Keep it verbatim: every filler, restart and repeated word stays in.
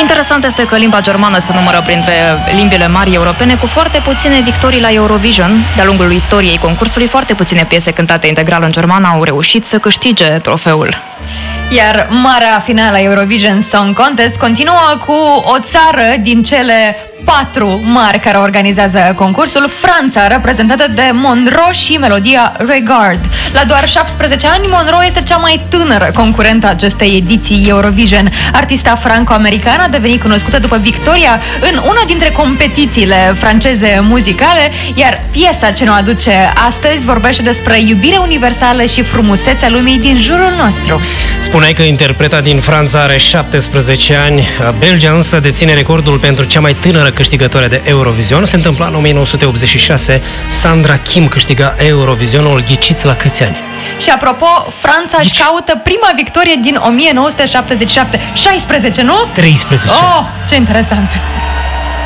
Interesant este că limba germană se numără printre limbile mari europene cu foarte puține victorii la Eurovision. De-a lungul istoriei concursului, foarte puține piese cântate integral în germană au reușit să câștige trofeul. Iar marea finală Eurovision Song Contest continuă cu o țară din cele patru mari care organizează concursul, Franța, reprezentată de Monroe și melodia Regard. La doar șaptesprezece ani, Monroe este cea mai tânără concurentă a acestei ediții Eurovision. Artista franco-americană a devenit cunoscută după victoria în una dintre competițiile franceze muzicale, iar piesa ce ne aduce astăzi vorbește despre iubire universală și frumusețea lumii din jurul nostru. Spuneai că interpreta din Franța are șaptesprezece ani, Belgia însă deține recordul pentru cea mai tânără câștigătoare de Eurovision. Se întâmpla în o mie nouă sute optzeci și șase, Sandra Kim câștiga Eurovisionul, ghiciți la câți ani? Și apropo, Franța își caută prima victorie din o mie nouă sute șaptezeci și șapte. șaisprezece, nu? treisprezece. Oh, ce interesant!